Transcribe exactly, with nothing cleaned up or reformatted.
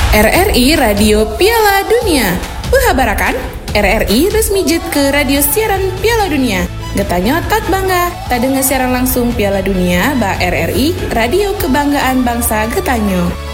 R R I Radio Piala Dunia. Uhabarakan, R R I resmi jet ke radio siaran Piala Dunia. Getanyo tak bangga, tak dengar siaran langsung Piala Dunia, ba R R I, radio kebanggaan bangsa Getanyo.